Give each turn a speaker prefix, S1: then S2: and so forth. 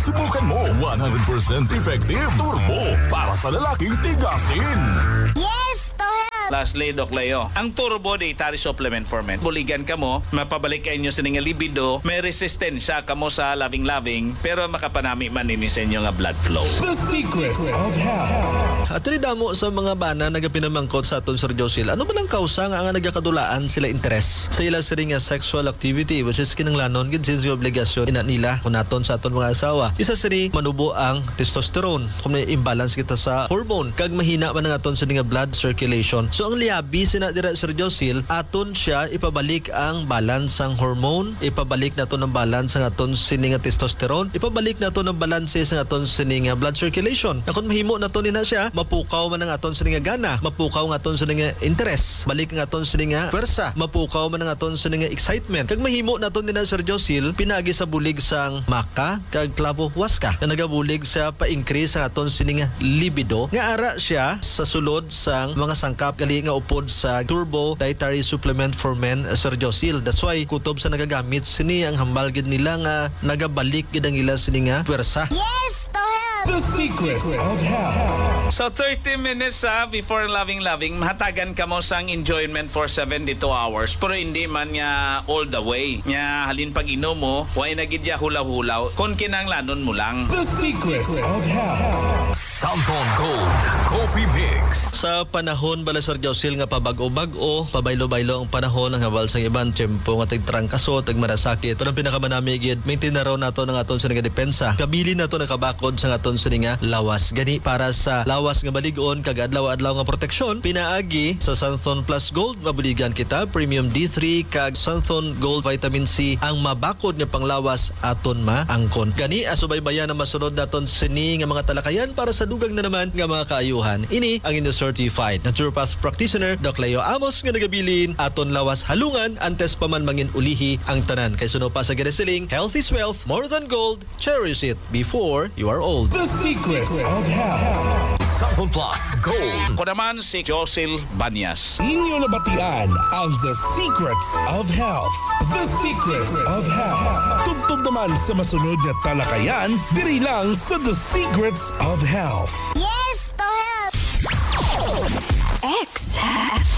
S1: Subukan mo. 100% effective turbo para sa lalaking tigasin.
S2: Yes, to help!
S3: Lastly, Doc Leo, ang Turbo Dietary Supplement for Men. Buligan ka mo, mapabalik kayo sa nga libido, may resistensya ka mo sa loving-loving, pero makapanami man ini sa inyo nga blood flow.
S1: The secret of health.
S4: At damo sa mga bana nagapinamangkot sa aton Sir Josil, ano man ang kausa nga nagakadulaan sila interes sa ila sila nga sexual activity which is kinanglanon gid since yung obligasyon ina nila kunaton sa aton mga asawa. Isa sini manubo ang testosterone kung may imbalance kita sa hormone kag mahina man ang aton sa nga blood circulation. So ang liabi sina dira Sir Josil, aton siya ipabalik ang balance ang hormone, ipabalik naton ang balance ang aton sini nga testosterone, ipabalik naton ang balance sa aton sini nga blood circulation. Kung mahimo naton nina siya, mapukaw man ang aton sini nga gana, mapukaw ang aton sini nga interest, balik ang aton sini nga pwersa, mapukaw man ang aton sini nga excitement. Kag mahimo naton nina Sir Josil, pinagi sa bulig sang maka kag clavo huasca na nagabulig sa pa-increase sa aton sini nga libido nga ara siya sa sulod sang mga sangkap gali nga upod sa Turbo Dietary Supplement for Men, Sir Josil. That's why kutob sa nagagamit sini ang hambal gid nila nga nagabalik gid ang ila sini nga pwersa.
S2: Yes, to help!
S1: The secret of health.
S3: So 30 minutes before loving-loving, mahatagan ka mo sang enjoyment for 72 hours. Pero hindi man nga all the way. Nga halin pag inom mo, way na gid ya hulaw-hulaw. Kung kinanglanon mo lang.
S1: The secret of health. Southern Gold Coffee Mix.
S4: Sa panahon bala Sir Josil nga pabago-bago, pabaylo-baylo ang panahon ng habal sa iban tiyempo nga tigtrangkaso, tigmarasakit. Pero ang pinakamanami gid, maintain na raw nato ng aton sa nga depensa. Kabili nato nakabakod sa aton sa nga lawas. Gani para sa lawas nga baligon kag adlaw-adlaw nga proteksyon, pinaagi sa Santhon Plus Gold mabuligan kita Premium D3 kag Santhon Gold Vitamin C ang mabakod nga panglawas aton maangkon. Gani asubaybayan na masunod naton sini nga mga talakayan para sa dugang na naman nga mga kaayuhan. Ini ang inyong certified naturopath practitioner Doc Leo Amos nga nagabilin aton lawas halungan antes pa man mangin ulihi ang tanan. Kay suno pa sa gidesiling, health is wealth, more than gold, cherish it before you are old.
S1: The secret of health. Southern Plus Gold.
S3: Ako naman si Josil Banyas.
S1: Inyo nabatian ang The Secrets of Health. The Secret of Health. Tubtub naman sa masunod na talakayan, diri lang sa The Secrets of Health.
S2: Yes, to help!